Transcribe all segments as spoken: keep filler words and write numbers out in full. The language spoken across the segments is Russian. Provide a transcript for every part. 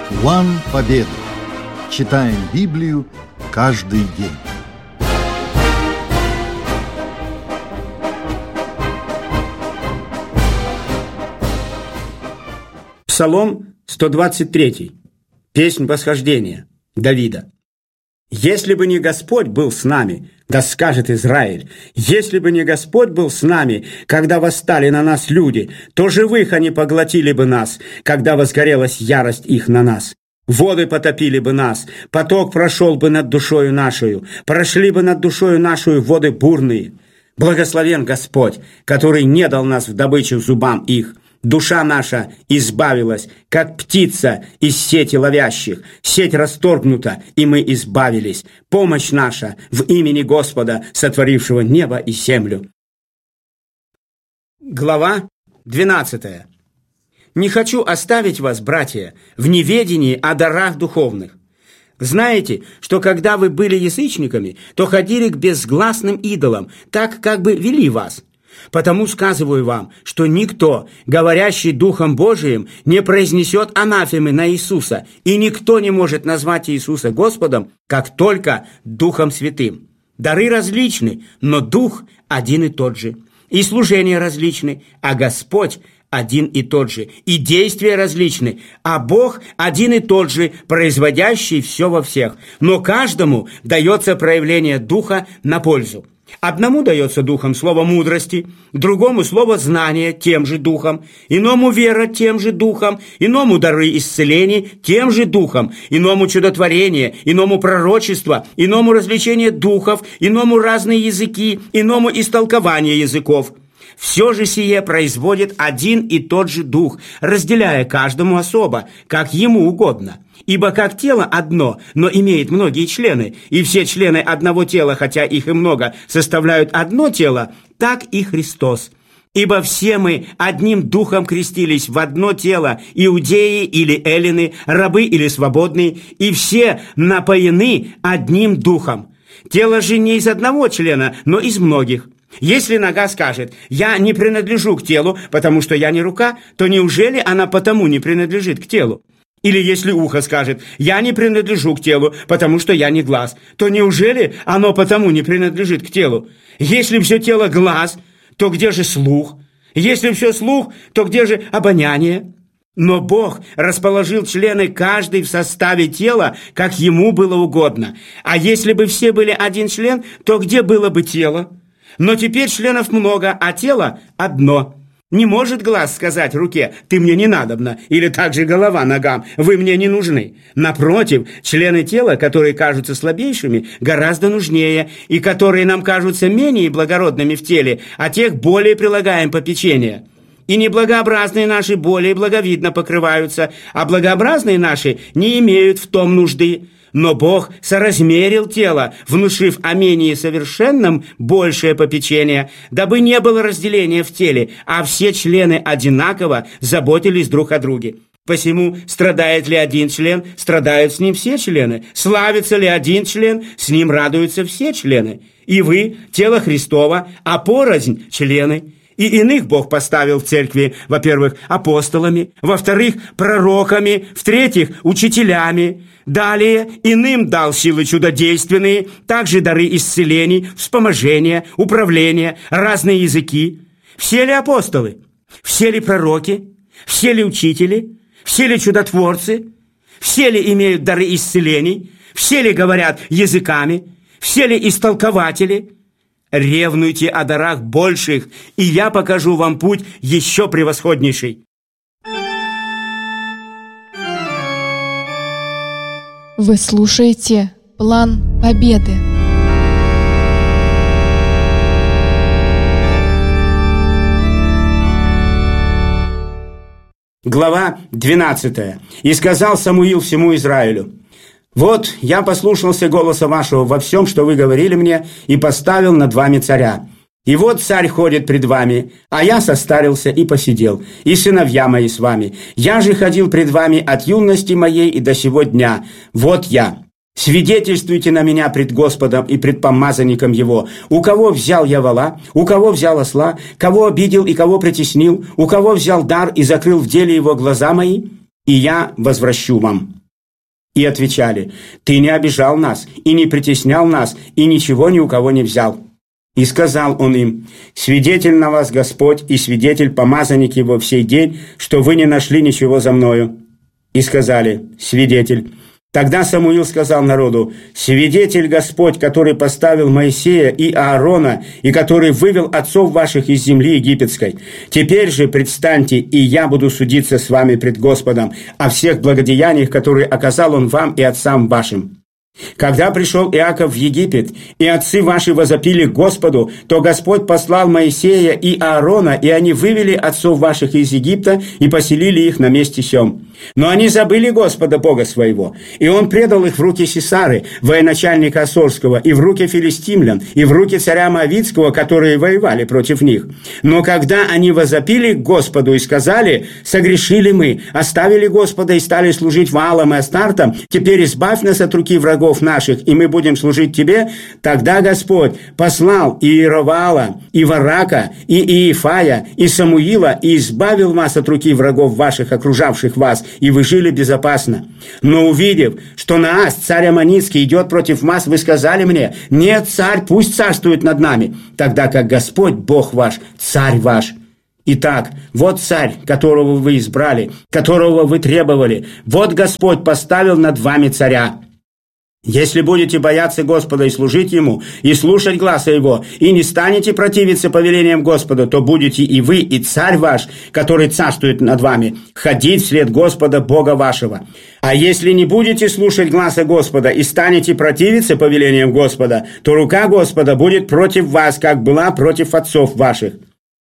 План победы. Читаем Библию каждый день. Псалом сто двадцать три. Песнь восхождения Давида. «Если бы не Господь был с нами, да скажет Израиль, если бы не Господь был с нами, когда восстали на нас люди, то живых они поглотили бы нас, когда возгорелась ярость их на нас. Воды потопили бы нас, поток прошел бы над душою нашою, прошли бы над душою нашою воды бурные. Благословен Господь, который не дал нас в добычу зубам их. Душа наша избавилась, как птица из сети ловящих. Сеть расторгнута, и мы избавились. Помощь наша в имени Господа, сотворившего небо и землю». Глава двенадцатая. «Не хочу оставить вас, братья, в неведении о дарах духовных. Знаете, что когда вы были язычниками, то ходили к безгласным идолам, так как бы вели вас. Потому сказываю вам, что никто, говорящий Духом Божиим, не произнесет анафемы на Иисуса, и никто не может назвать Иисуса Господом, как только Духом Святым. Дары различны, но Дух один и тот же. И служения различны, а Господь один и тот же. И действия различны, а Бог один и тот же, производящий все во всех. Но каждому дается проявление Духа на пользу. Одному дается Духом слово мудрости, другому слово знания тем же Духом, иному вера тем же Духом, иному дары исцелений тем же Духом, иному чудотворение, иному пророчество, иному развлечение духов, иному разные языки, иному истолкование языков. Все же сие производит один и тот же Дух, разделяя каждому особо, как ему угодно. Ибо как тело одно, но имеет многие члены, и все члены одного тела, хотя их и много, составляют одно тело, так и Христос. Ибо все мы одним духом крестились в одно тело, иудеи или эллины, рабы или свободные, и все напоены одним духом. Тело же не из одного члена, но из многих. Если нога скажет: «Я не принадлежу к телу, потому что я не рука», то неужели она потому не принадлежит к телу? Или если ухо скажет: «Я не принадлежу к телу, потому что я не глаз», то неужели оно потому не принадлежит к телу? Если все тело глаз, то где же слух? Если все слух, то где же обоняние? Но Бог расположил члены каждый в составе тела, как ему было угодно. А если бы все были один член, то где было бы тело? Но теперь членов много, а тело одно. Не может глаз сказать руке: «Ты мне не надобна», или также голова ногам: «Вы мне не нужны». Напротив, члены тела, которые кажутся слабейшими, гораздо нужнее, и которые нам кажутся менее благородными в теле, а тех более прилагаем попечение. И неблагообразные наши более благовидно покрываются, а благообразные наши не имеют в том нужды. Но Бог соразмерил тело, внушив о менее совершенном большее попечение, дабы не было разделения в теле, а все члены одинаково заботились друг о друге. Посему страдает ли один член, страдают с ним все члены. Славится ли один член, с ним радуются все члены. И вы – тело Христово, а порознь – члены. И иных Бог поставил в церкви, во-первых, апостолами, во-вторых, пророками, в-третьих, учителями. Далее иным дал силы чудодейственные, также дары исцелений, вспоможения, управления, разные языки. Все ли апостолы? Все ли пророки? Все ли учители? Все ли чудотворцы? Все ли имеют дары исцелений? Все ли говорят языками? Все ли истолкователи? Ревнуйте о дарах больших, и я покажу вам путь еще превосходнейший. Вы слушаете «План победы». Глава двенадцатая. «И сказал Самуил всему Израилю: вот я послушался голоса вашего во всем, что вы говорили мне, и поставил над вами царя. И вот царь ходит пред вами, а я состарился и посидел, и сыновья мои с вами. Я же ходил пред вами от юности моей и до сего дня. Вот я. Свидетельствуйте на меня пред Господом и пред помазанником его. У кого взял я вола, у кого взял осла, кого обидел и кого притеснил, у кого взял дар и закрыл в деле его глаза мои, и я возвращу вам». И отвечали: «Ты не обижал нас, и не притеснял нас, и ничего ни у кого не взял». И сказал он им: «Свидетель на вас Господь, и свидетель помазанник его в сей день, что вы не нашли ничего за мною». И сказали: «Свидетель». Тогда Самуил сказал народу: «Свидетель Господь, который поставил Моисея и Аарона, и который вывел отцов ваших из земли египетской. Теперь же предстаньте, и я буду судиться с вами пред Господом о всех благодеяниях, которые оказал он вам и отцам вашим. Когда пришел Иаков в Египет, и отцы ваши возопили к Господу, то Господь послал Моисея и Аарона, и они вывели отцов ваших из Египта и поселили их на месте сём. Но они забыли Господа Бога своего, и Он предал их в руки Сисары, военачальника Ассорского, и в руки филистимлян, и в руки царя Моавитского, которые воевали против них. Но когда они возопили к Господу и сказали: «Согрешили мы, оставили Господа и стали служить Ваалам и Астартам, теперь избавь нас от руки врагов наших, и мы будем служить Тебе», тогда Господь послал и Иероваала, и Варака, и Иефая, и Самуила, и избавил вас от руки врагов ваших, окружавших вас, и вы жили безопасно. Но увидев, что Наас, царь Аммонитский, идет против вас, вы сказали мне: «Нет, царь, пусть царствует над нами», тогда как Господь, Бог ваш, царь ваш. Итак, вот царь, которого вы избрали, которого вы требовали, вот Господь поставил над вами царя. Если будете бояться Господа и служить Ему, и слушать гласа Его, и не станете противиться повелениям Господа, то будете и вы, и царь ваш, который царствует над вами, ходить вслед Господа Бога вашего. А если не будете слушать гласа Господа и станете противиться повелениям Господа, то рука Господа будет против вас, как была против отцов ваших.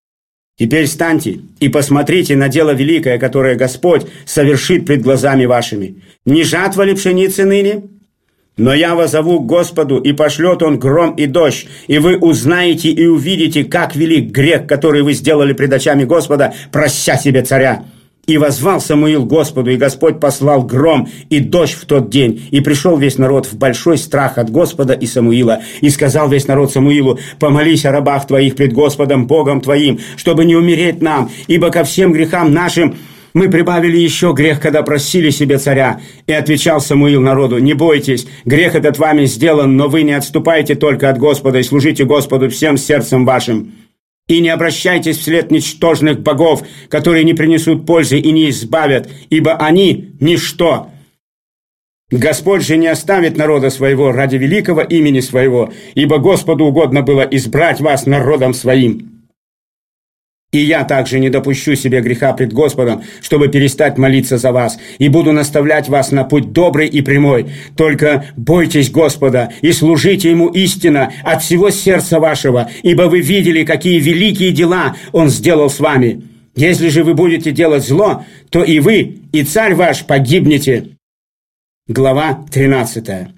Теперь встаньте и посмотрите на дело великое, которое Господь совершит пред глазами вашими. Не жатва ли пшеницы ныне? Но я воззову к Господу, и пошлет Он гром и дождь, и вы узнаете и увидите, как велик грех, который вы сделали пред очами Господа, прося себе царя». И воззвал Самуил Господу, и Господь послал гром и дождь в тот день, и пришел весь народ в большой страх от Господа и Самуила. И сказал весь народ Самуилу: «Помолись о рабах твоих пред Господом Богом твоим, чтобы не умереть нам, ибо ко всем грехам нашим мы прибавили еще грех, когда просили себе царя». И отвечал Самуил народу: «Не бойтесь, грех этот вами сделан, но вы не отступайте только от Господа и служите Господу всем сердцем вашим. И не обращайтесь вслед ничтожных богов, которые не принесут пользы и не избавят, ибо они – ничто. Господь же не оставит народа своего ради великого имени своего, ибо Господу угодно было избрать вас народом своим. И я также не допущу себе греха пред Господом, чтобы перестать молиться за вас, и буду наставлять вас на путь добрый и прямой. Только бойтесь Господа и служите Ему истинно от всего сердца вашего, ибо вы видели, какие великие дела Он сделал с вами. Если же вы будете делать зло, то и вы, и царь ваш погибнете». Глава тринадцатая.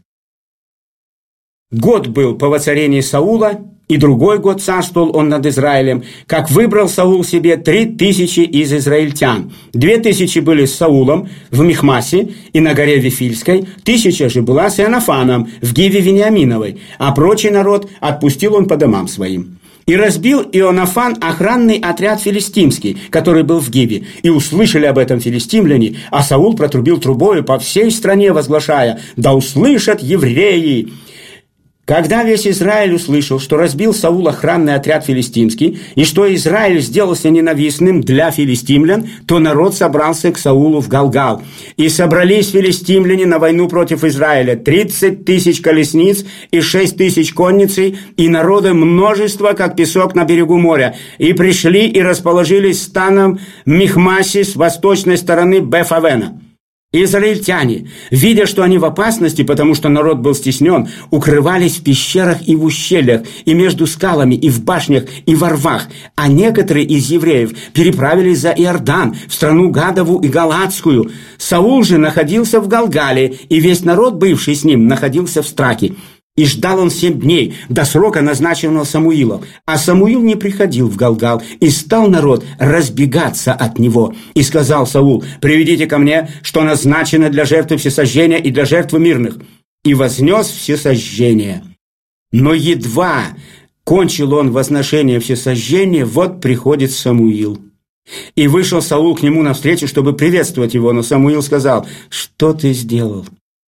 Год был по воцарении Саула, и другой год царствовал он над Израилем, как выбрал Саул себе три тысячи из израильтян. Две тысячи были с Саулом в Михмасе и на горе Вифильской, тысяча же была с Иоаннафаном в Гиве Вениаминовой, а прочий народ отпустил он по домам своим. И разбил Иоаннафан охранный отряд филистимский, который был в Гиве, и услышали об этом филистимляне, а Саул протрубил трубою по всей стране, возглашая: «Да услышат евреи!» Когда весь Израиль услышал, что разбил Саул охранный отряд филистимский, и что Израиль сделался ненавистным для филистимлян, то народ собрался к Саулу в Галгал. И собрались филистимляне на войну против Израиля: тридцать тысяч колесниц и шесть тысяч конницей, и народа множество, как песок на берегу моря. И пришли и расположились станом в Михмасе с восточной стороны Беф-Авена. Израильтяне, видя, что они в опасности, потому что народ был стеснен, укрывались в пещерах и в ущельях, и между скалами, и в башнях, и во рвах. А некоторые из евреев переправились за Иордан, в страну Гадову и Галаадскую. Саул же находился в Галгале, и весь народ, бывший с ним, находился в страхе. И ждал он семь дней до срока, назначенного Самуилом. А Самуил не приходил в Галгал, и стал народ разбегаться от него. И сказал Саул: «Приведите ко мне, что назначено для жертвы всесожжения и для жертвы мирных». И вознес всесожжение. Но едва кончил он возношение всесожжения, вот приходит Самуил. И вышел Саул к нему навстречу, чтобы приветствовать его, но Самуил сказал: «Что ты сделал?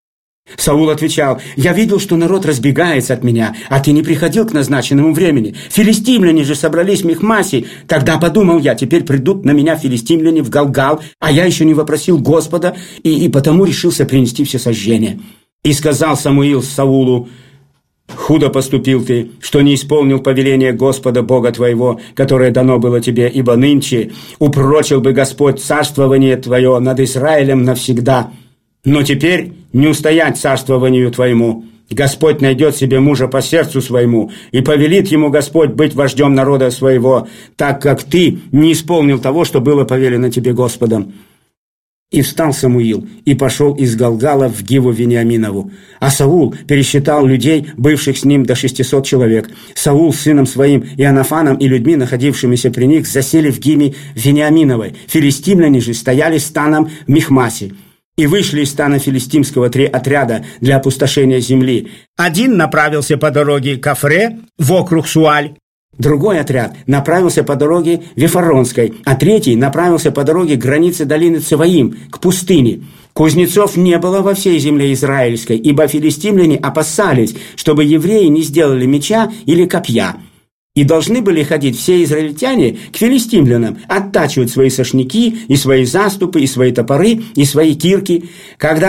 Саул отвечал: «Я видел, что народ разбегается от меня, а ты не приходил к назначенному времени. Филистимляне же собрались в Михмасе. Тогда подумал я, теперь придут на меня филистимляне в Галгал, а я еще не вопросил Господа, и, и потому решился принести все сожжения». И сказал Самуил Саулу: «Худо поступил ты, что не исполнил повеление Господа Бога твоего, которое дано было тебе, ибо нынче упрочил бы Господь царствование твое над Израилем навсегда. Но теперь не устоять царствованию твоему. Господь найдет себе мужа по сердцу своему, и повелит ему Господь быть вождем народа своего, так как ты не исполнил того, что было повелено тебе Господом». И встал Самуил, и пошел из Галгала в Гиву Вениаминову. А Саул пересчитал людей, бывших с ним, до шестисот человек. Саул с сыном своим Иоаннафаном и людьми, находившимися при них, засели в Гиве Вениаминовой. Филистимляне же стояли станом в Михмасе. И вышли из стана филистимского три отряда для опустошения земли. Один направился по дороге к Афре, в округ Суаль. Другой отряд направился по дороге Вифаронской, а третий направился по дороге к границе долины Цеваим, к пустыне. Кузнецов не было во всей земле израильской, ибо филистимляне опасались, чтобы евреи не сделали меча или копья. И должны были ходить все израильтяне к филистимлянам, оттачивать свои сошники, и свои заступы, и свои топоры, и свои кирки. Когда